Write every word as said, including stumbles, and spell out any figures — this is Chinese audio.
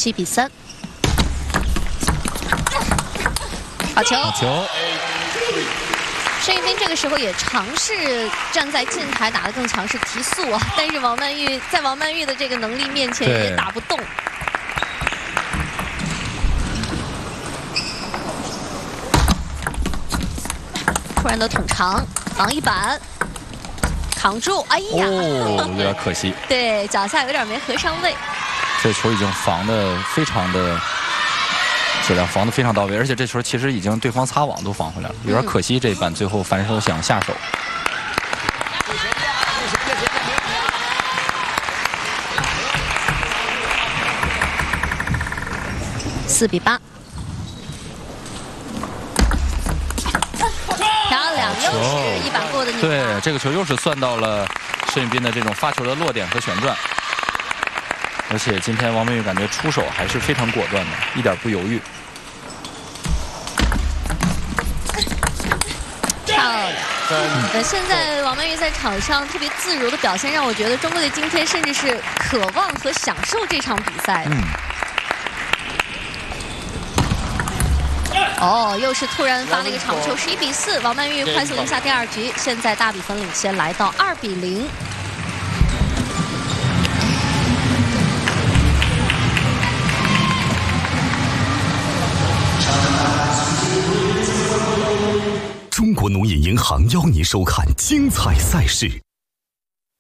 七比三。好球！ 好球！ 申玉斌这个时候也尝试站在近台打得更强势提速啊，但是王曼玉在王曼玉的这个能力面前也打不动。突然的捅长，防一板，扛住，哎呀， 哦，有点可惜。 对，脚下有点没合上位。 这球已经防的非常的质量，防的非常到位，而且这球其实已经对方擦网都防回来了，有点可惜这一板最后反手想下手。 四比八。漂亮，又是一板过的你。 对，这个球又是算到了申玉斌的这种发球的落点和旋转，而且今天王曼玉感觉出手还是非常果断的，一点不犹豫。 漂亮。呃，现在王曼玉在场上特别自如的表现，让我觉得中国队今天甚至是渴望和享受这场比赛。 嗯。 哦，又是突然发了一个长球，十一比四，王曼玉快速赢下第二局，现在大比分领先来到二比零。 中国农业银行邀您收看精彩赛事。